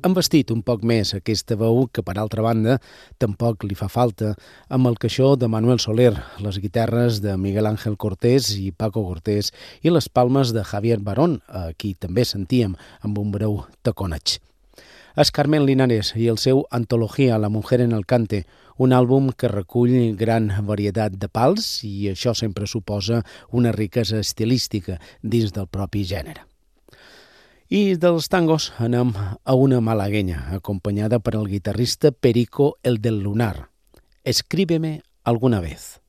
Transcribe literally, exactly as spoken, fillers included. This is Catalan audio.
Han vestit un poc més aquesta veu que, per altra banda, tampoc li fa falta, amb el caixó de Manuel Soler, les guitarres de Miguel Ángel Cortés i Paco Cortés i les palmes de Javier Barón, a qui també sentíem amb un breu taconeig. És Carmen Linares i el seu Antologia La mujer en el cante, un àlbum que recull gran varietat de pals i això sempre suposa una riquesa estilística dins del propi gènere. I dels tangos anem a una malaguenya, acompanyada per el guitarrista Perico el del Lunar. Escríbeme alguna vez.